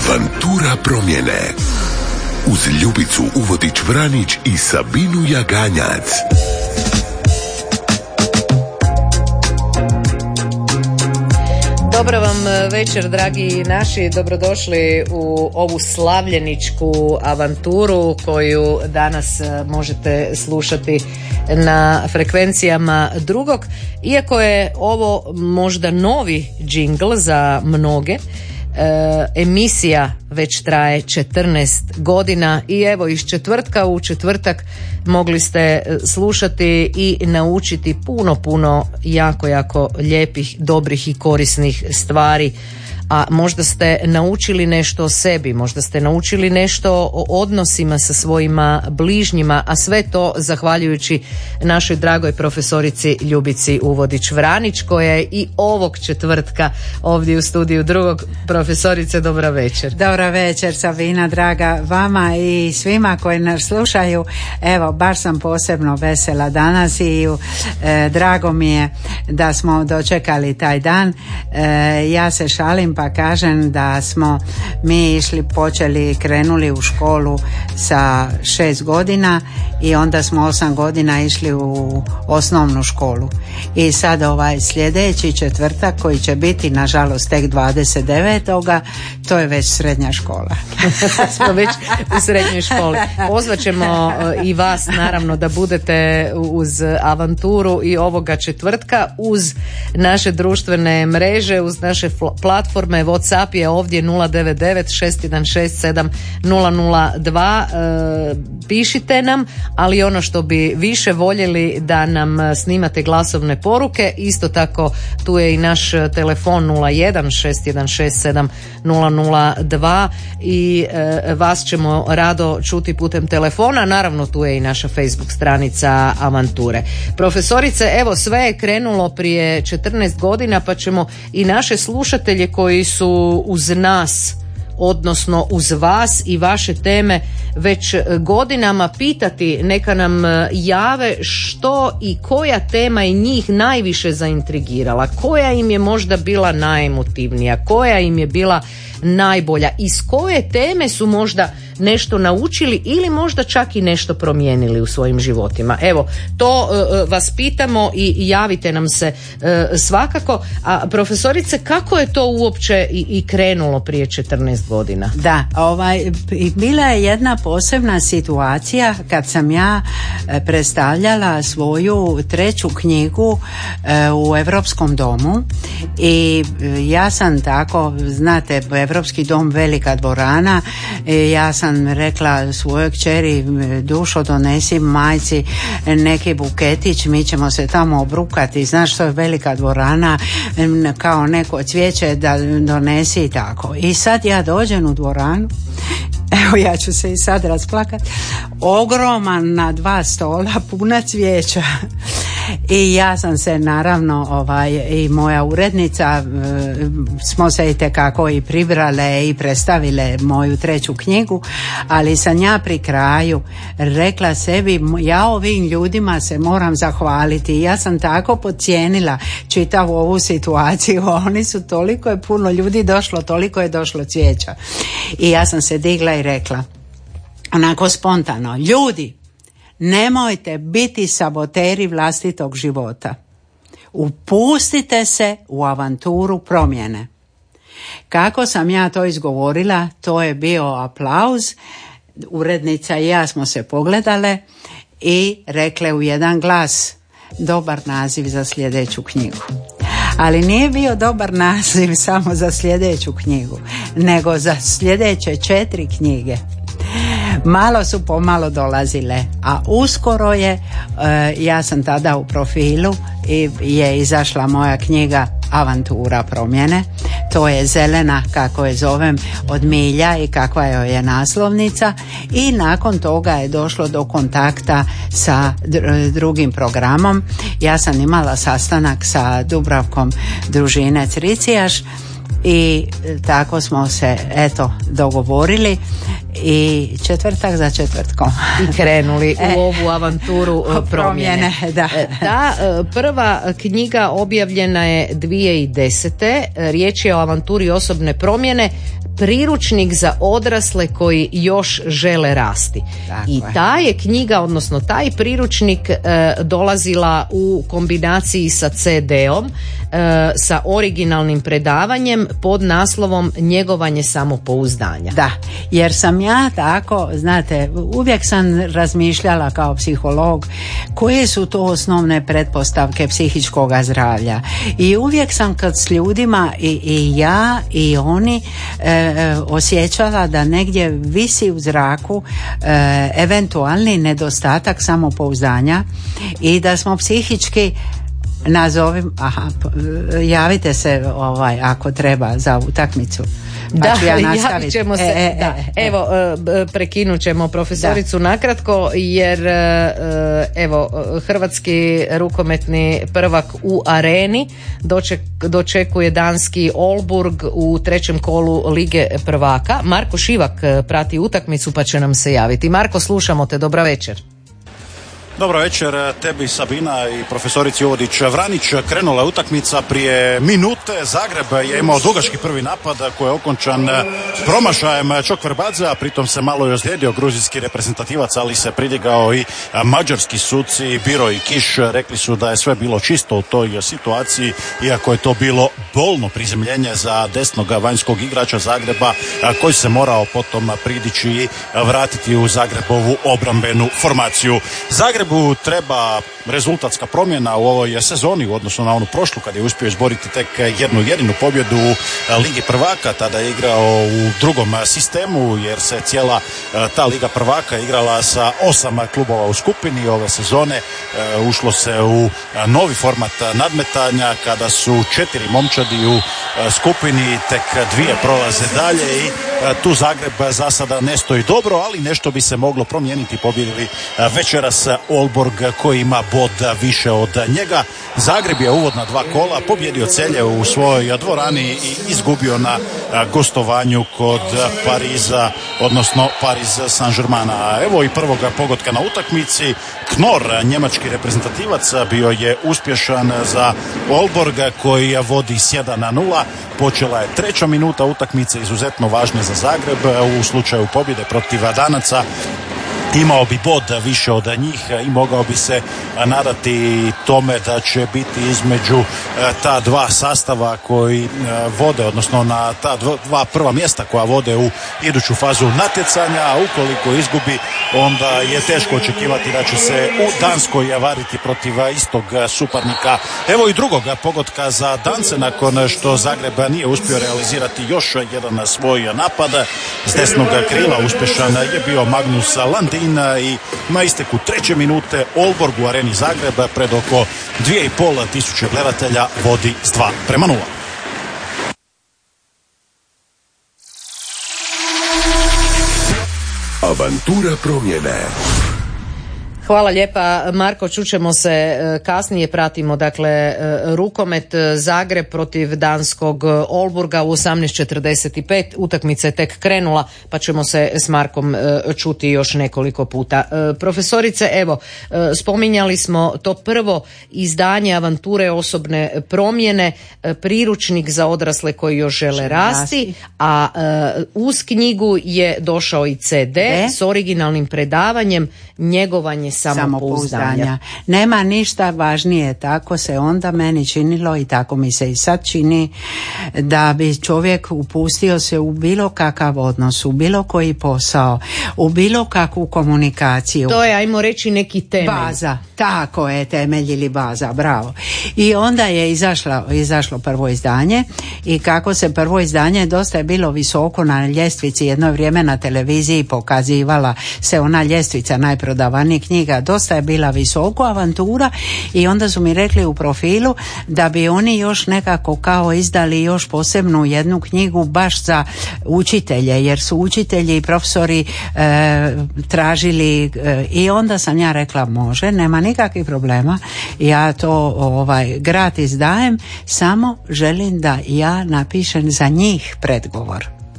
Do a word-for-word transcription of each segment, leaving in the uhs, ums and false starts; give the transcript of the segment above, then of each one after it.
Avantura promjene. Uz Ljubicu Uvodić-Vranić i Sabinu Jaganjac. Dobro vam večer, dragi naši, dobrodošli u ovu slavljeničku avanturu koju danas možete slušati na frekvencijama drugog. Iako je ovo možda novi džingl za mnoge, E, emisija već traje četrnaest godina i evo iz četvrtka u četvrtak mogli ste slušati i naučiti puno, puno jako, jako lijepih, dobrih i korisnih stvari. A možda ste naučili nešto o sebi, možda ste naučili nešto o odnosima sa svojima bližnjima, a sve to zahvaljujući našoj dragoj profesorici Ljubici Uvodić-Vranić, koja je i ovog četvrtka ovdje u studiju drugog. Profesorice, dobra večer. Dobra večer, Sabina, draga vama i svima koji nas slušaju. Evo, baš sam posebno vesela danas i e, drago mi je da smo dočekali taj dan. E, ja se šalim pa kažem da smo mi išli, počeli, krenuli u školu sa šest godina i onda smo osam godina išli u osnovnu školu. I sad ovaj sljedeći četvrtak koji će biti nažalost tek dvadeset devetoga to je već srednja škola. Smo već u srednjoj školi. Pozvat ćemo i vas naravno da budete uz avanturu i ovoga četvrtka uz naše društvene mreže, uz naše platforme. WhatsApp je ovdje nula devet devet šest jedan šest sedam nula nula dva. E, pišite nam, ali ono što bi više voljeli da nam snimate glasovne poruke. Isto tako tu je i naš telefon nula jedan šest jedan šest sedam nula nula dva i e, vas ćemo rado čuti putem telefona. Naravno tu je i naša Facebook stranica Avanture. Profesorice, evo sve je krenulo prije četrnaest godina, pa ćemo i naše slušatelje koji su uz nas, odnosno uz vas i vaše teme već godinama pitati, neka nam jave što i koja tema je njih najviše zaintrigirala, koja im je možda bila najemotivnija, koja im je bila najbolja, iz koje teme su možda nešto naučili ili možda čak i nešto promijenili u svojim životima. Evo, to uh, vas pitamo i javite nam se uh, svakako. A profesorice, kako je to uopće i, i krenulo prije četrnaest godina? Da, ovaj, bila je jedna posebna situacija kad sam ja predstavljala svoju treću knjigu uh, u Europskom domu i ja sam tako, znate, Europski dom, velika dvorana, ja sam rekla svojoj kćeri, Dušo, donesi majci neki buketić, mi ćemo se tamo obrukati, znaš što je velika dvorana, kao neko cvijeće da donesi i tako. I sad ja dođem u dvoranu, evo ja ću se i sad rasplakat, ogroman na dva stola, puna cvijeća. I ja sam se naravno ovaj, i moja urednica smo se itekako i pribrale i predstavile moju treću knjigu, ali sam ja pri kraju rekla sebi, ja ovim ljudima se moram zahvaliti. Ja sam tako podcijenila čitavu ovu situaciju, oni su, toliko je puno ljudi došlo, toliko je došlo cvijeća. I ja sam se digla i rekla onako spontano, ljudi, nemojte biti saboteri vlastitog života. Upustite se u avanturu promjene. Kako sam ja to izgovorila, to je bio aplauz. Urednica i ja smo se pogledale i rekle u jedan glas, dobar naziv za sljedeću knjigu. Ali nije bio dobar naziv samo za sljedeću knjigu, nego za sljedeće četiri knjige. Malo su pomalo dolazile, a uskoro je, e, ja sam tada u profilu i je izašla moja knjiga Avantura promjene. To je zelena, kako je zovem, od milja i kakva joj je naslovnica, i nakon toga je došlo do kontakta sa drugim programom. Ja sam imala sastanak sa Dubravkom Družinec Ricijaš i tako smo se eto dogovorili i četvrtak za četvrtkom. I krenuli u ovu avanturu promjene. promjene da. Ta prva knjiga objavljena je dvije tisuće desete. Riječ je o avanturi osobne promjene, priručnik za odrasle koji još žele rasti. Tako I ta je knjiga, odnosno taj priručnik e, dolazila u kombinaciji sa ce de-om, e, sa originalnim predavanjem pod naslovom Njegovanje samopouzdanja. Da, jer sam ja tako, znate, uvijek sam razmišljala kao psiholog koje su to osnovne pretpostavke psihičkog zdravlja. I uvijek sam kad s ljudima i, i ja i oni e, osjećala da negdje visi u zraku e, eventualni nedostatak samopouzdanja i da smo psihički nazovim, aha, javite se ovaj, ako treba za utakmicu. Pa da, ja javit ćemo se. E, e, da. E, evo, prekinut ćemo profesoricu da. nakratko, jer evo, hrvatski rukometni prvak u Areni doček, dočekuje danski Aalborg u trećem kolu Lige prvaka. Marko Šivak prati utakmicu pa će nam se javiti. Marko, slušamo te, dobra večer. Dobro večer tebi, Sabina, i profesorici Uvodić-Vranić. Krenula je utakmica prije minute. Zagreb je imao dugački prvi napad koji je okončan promašajem Čokverbadze, a pritom se malo i ozlijedio gruzijski reprezentativac, ali se pridigao i mađarski suci Biro i Kiš. Rekli su da je sve bilo čisto u toj situaciji, iako je to bilo bolno prizemljenje za desnog vanjskog igrača Zagreba, koji se morao potom pridići i vratiti u Zagrebovu obrambenu formaciju. Zagreb treba rezultatska promjena u ovoj sezoni u odnosu na onu prošlu, kad je uspio izboriti tek jednu jedinu pobjedu u Ligi prvaka. Tada je igrao u drugom sistemu, jer se cijela ta Liga prvaka igrala sa osam klubova u skupini. Ove sezone ušlo se u novi format nadmetanja, kada su četiri momčadi u skupini, tek dvije prolaze dalje i tu Zagreb za sada ne stoji dobro, ali nešto bi se moglo promijeniti. Pobjedili večeras Aalborg koji ima bod više od njega. Zagreb je uvodna dva kola pobjedio Celje u svojoj dvorani i izgubio na gostovanju kod Pariza, odnosno Paris Saint-Germaina. Evo i prvoga pogotka na utakmici. Knor, njemački reprezentativac, bio je uspješan za Aalborg koji vodi s jedan na nula. Počela je treća minuta utakmice, izuzetno važna za Zagreb. U slučaju pobjede protiv Danaca imao bi bod više od njih i mogao bi se nadati tome da će biti između ta dva sastava koji vode, odnosno na ta dva prva mjesta koja vode u iduću fazu natjecanja, a ukoliko izgubi, onda je teško očekivati da će se u Danskoj variti protiv istog suparnika. Evo i drugog pogotka za Dance, nakon što Zagreb nije uspio realizirati još jedan svoj napad. S desnog krila uspješan je bio Magnus Landin i na isteku treće minute Aalborg u Areni Zagreb pred oko dvije i pol tisuće gledatelja vodi s dva prema nula. Avantura promjene. Hvala lijepa Marko, čućemo se kasnije, pratimo dakle rukomet Zagreb protiv danskog Aalborga u osamnaest četrdeset pet, utakmica je tek krenula pa ćemo se s Markom čuti još nekoliko puta. Profesorice, evo, spominjali smo to prvo izdanje avanture osobne promjene, priručnik za odrasle koji još žele rasti, a uz knjigu je došao i ce de s originalnim predavanjem Njegovanje samopouzdanja. Nema ništa važnije, tako se onda meni činilo i tako mi se i sad čini, da bi čovjek upustio se u bilo kakav odnos, u bilo koji posao, u bilo kakvu komunikaciju. To je, ajmo reći, neki temelj. Baza, tako je, temelj ili baza, bravo. I onda je izašlo, izašlo prvo izdanje i kako se prvo izdanje dosta je bilo visoko na ljestvici, jedno vrijeme na televiziji pokazivala se ona ljestvica najprodavanijih knjiga, dosta je bila visoko, avantura, i onda su mi rekli u profilu da bi oni još nekako kao izdali još posebnu jednu knjigu baš za učitelje, jer su učitelji i profesori e, tražili e, i onda sam ja rekla može, nema nikakvih problema, ja to ovaj gratis dajem, samo želim da ja napišem za njih predgovor.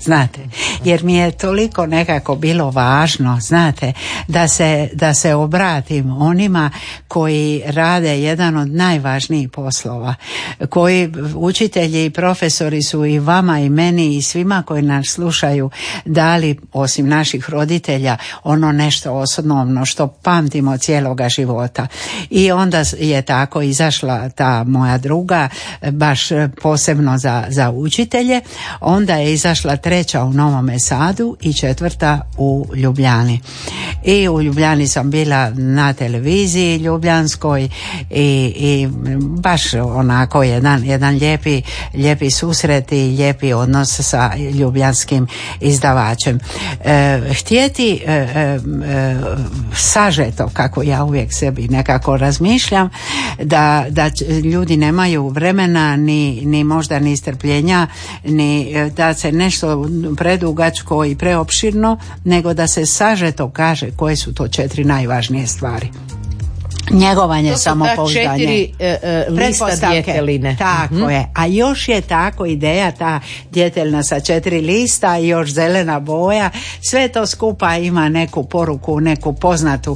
znate, jer mi je toliko nekako bilo važno, znate, da se, da se obratim onima koji rade jedan od najvažnijih poslova, koji učitelji i profesori su i vama i meni i svima koji nas slušaju dali, osim naših roditelja, ono nešto osnovno što pamtimo cijeloga života. I onda je tako izašla ta moja druga, baš posebno za, za učitelje, onda je izašla treća u Novome Sadu i četvrta u Ljubljani. I u Ljubljani sam bila na televiziji ljubljanskoj i, i baš onako jedan, jedan lijepi, lijepi susret i lijepi odnos sa ljubljanskim izdavačem. E, htjeti e, e, sažeto, kako ja uvijek sebi nekako razmišljam, da, da ljudi nemaju vremena ni, ni možda ni strpljenja, ni da se nešto predugačko i preopširno, nego da se sažeto kaže koje su to četiri najvažnije stvari. Njegovanje samopouzdanja. To su ta četiri e, e, lista djeteline. Tako mm-hmm. je. A još je tako ideja ta djetelna sa četiri lista i još zelena boja. Sve to skupa ima neku poruku, neku poznatu